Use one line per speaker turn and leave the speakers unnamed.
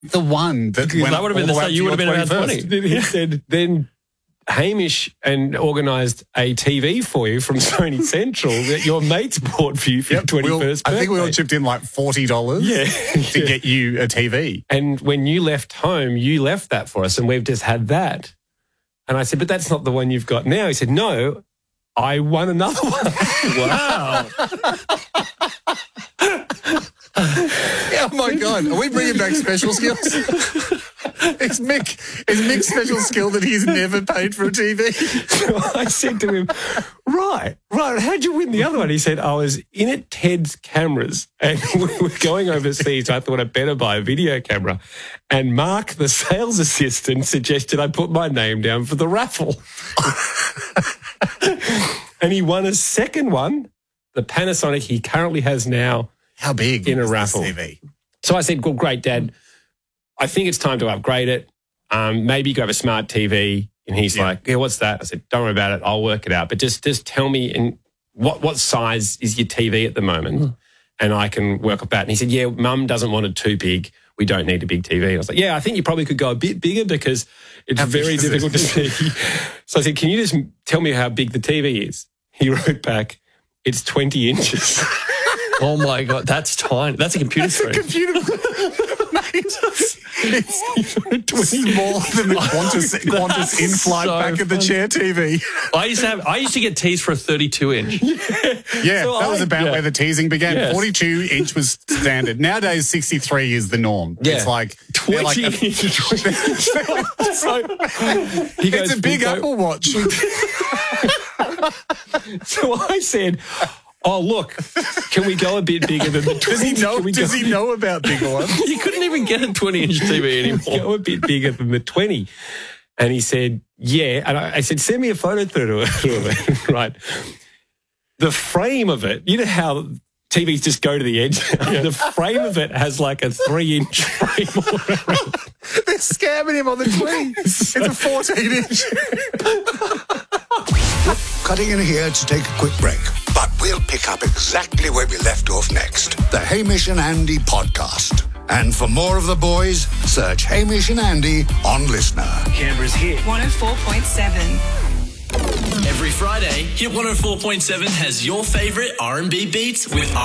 the one that went
That would have been the same. You would have been around 20.
Then he said, then Hamish and organised a TV for you from Sony Central that your mates bought for you for your 21st birthday.
I think we all chipped in like $40 to get you a TV.
And when you left home, you left that for us, and we've just had that. And I said, but that's not the one you've got now. He said, no, I won another one.
Wow.
Oh, my God. Are we bringing back special skills? Is Mick's special skill that he's never paid for a TV?
So I said to him, right, how'd you win the other one? He said, I was in at Ted's Cameras and we were going overseas. I thought I'd better buy a video camera. And Mark, the sales assistant, suggested I put my name down for the raffle. And he won a second one, the Panasonic he currently has now.
How big
in a
is
raffle?
this TV?
So I said, well, great, Dad. I think it's time to upgrade it. Maybe grab a smart TV. And he's like, yeah, what's that? I said, don't worry about it. I'll work it out. But just tell me what size is your TV at the moment? And I can work with that. And he said, yeah, Mum doesn't want it too big. We don't need a big TV. And I was like, yeah, I think you probably could go a bit bigger because it's very difficult to see. So I said, can you just tell me how big the TV is? He wrote back, it's 20 inches.
Oh, my God. That's tiny. That's a computer screen.
It's more than the Qantas in-flight
so
back of the chair TV.
I used to get teased for a 32-inch.
Yeah, so that was about where the teasing began.
Yes.
42-inch was standard. Nowadays, 63 is the norm.
Yeah.
It's like
20 inches. So he goes,
it's a big Apple Watch.
So I said, oh, look, can we go a bit bigger than the 20?
Does he know about bigger ones?
You couldn't even get a 20-inch TV anymore.
Go a bit bigger than the 20. And he said, yeah. And I said, send me a photo through to it. Right. The frame of it, you know how TVs just go to the edge? Yeah. The frame of it has like a 3-inch frame all around.
They're scamming him on the 20. It's a 14-inch.
Cutting in here to take a quick break, but we'll pick up exactly where we left off next. The Hamish and Andy podcast. And for more of the boys, search Hamish and Andy on Listener.
Canberra's Hit
104.7.
Every Friday, Hit 104.7 has your favourite R&B beats with